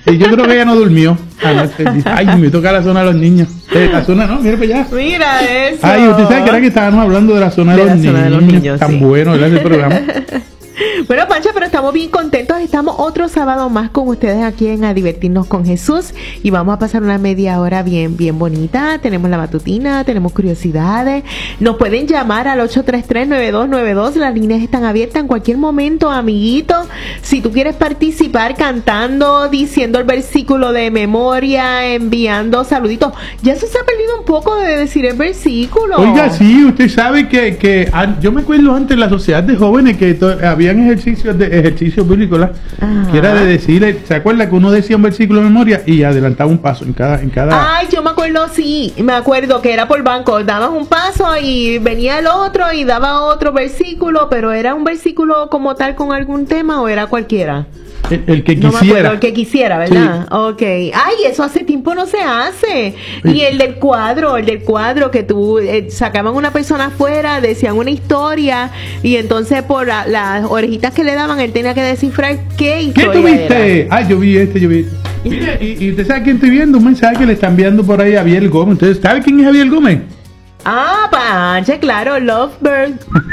Y yo creo que ella no durmió. Ay, me toca la zona de los niños. La zona, no, mira para allá. Mira eso. Ay, usted sabe que era que estábamos hablando de la zona de los niños. Tan sí. bueno, ¿verdad? Ese programa. Bueno, Pancha, pero estamos bien contentos. Estamos otro sábado más con ustedes aquí en A Divertirnos con Jesús. Y vamos a pasar una media hora bien bonita. Tenemos la matutina, tenemos curiosidades. Nos pueden llamar al 833-9292. Las líneas están abiertas en cualquier momento, amiguitos. Si tú quieres participar cantando, diciendo el versículo de memoria, enviando saluditos. Ya se ha perdido un poco de decir el versículo. Oiga, sí, usted sabe que yo me acuerdo antes en la sociedad de jóvenes que habían ejercicios bíblicos, que era de decir, ¿se acuerda que uno decía un versículo de memoria y adelantaba un paso en cada? Ay, yo me acuerdo, sí, me acuerdo que era por banco, dabas un paso y venía el otro y daba otro versículo, pero ¿era un versículo como tal con algún tema o era cualquiera? El que quisiera. No me acuerdo, el que quisiera, ¿verdad? Sí. Ok. Ay, eso hace tiempo no se hace. Sí. Y el del cuadro que tú sacaban una persona afuera, decían una historia y entonces por las orejitas que le daban, él tenía que descifrar qué historia. ¿Qué tuviste? Era. Ay, yo vi este. Mire, y usted sabe quién estoy viendo, un mensaje que le están enviando por ahí a Javier Gómez. ¿Ustedes saben quién es Javier Gómez? Ah, Pancha, claro, Lovebird.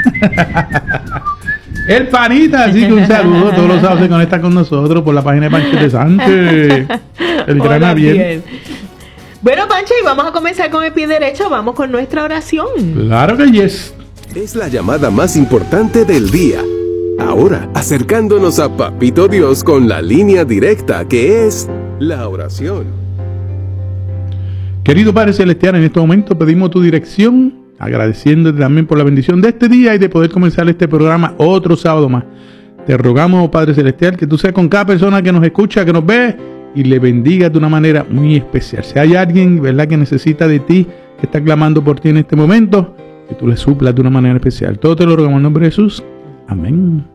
El panita, así que un saludo. Todos los sábados se conecta con nosotros por la página de Pancho de Sante. El gran Javier. Bueno, Pancho, y vamos a comenzar con el pie derecho. Vamos con nuestra oración. Claro que yes. Es la llamada más importante del día. Ahora, acercándonos a Papito Dios con la línea directa que es la oración. Querido Padre Celestial, en este momento pedimos tu dirección, agradeciéndote también por la bendición de este día y de poder comenzar este programa otro sábado más. Te rogamos, Padre Celestial, que tú seas con cada persona que nos escucha, que nos ve, y le bendiga de una manera muy especial. Si hay alguien, ¿verdad?, que necesita de ti, que está clamando por ti en este momento, que tú le suplas de una manera especial. Todo te lo rogamos en nombre de Jesús. Amén.